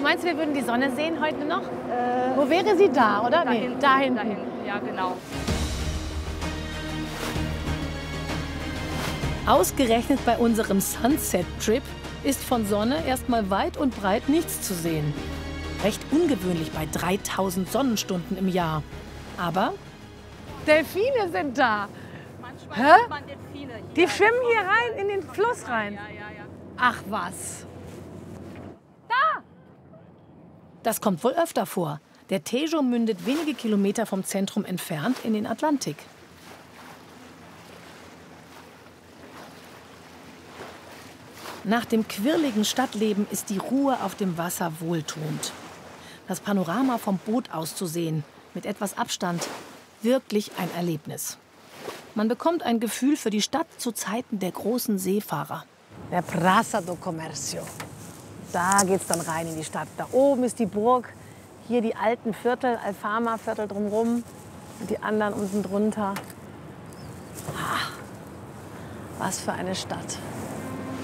meinst du, wir würden die Sonne sehen heute noch? Wo wäre sie da, oder? Da Nee, hinten, da hinten. da hinten. Ja, genau. Ausgerechnet bei unserem Sunset-Trip ist von Sonne erstmal weit und breit nichts zu sehen. Recht ungewöhnlich bei 3000 Sonnenstunden im Jahr. Aber Delfine sind da. Manchmal Hä? sieht man Delfine hier. Die schwimmen hier rein in den Fluss rein. Ja, ja, ja. Ach was. das kommt wohl öfter vor. Der Tejo mündet wenige Kilometer vom Zentrum entfernt in den Atlantik. Nach dem quirligen Stadtleben ist die Ruhe auf dem Wasser wohltuend. Das Panorama vom Boot aus zu sehen, mit etwas Abstand, wirklich ein Erlebnis. Man bekommt ein Gefühl für die Stadt zu Zeiten der großen Seefahrer. Der Praça do Comércio. Da geht's dann rein in die Stadt. Da oben ist die Burg, hier die alten Viertel, Alfama-Viertel drumherum und die anderen unten drunter. Ah, was für eine Stadt.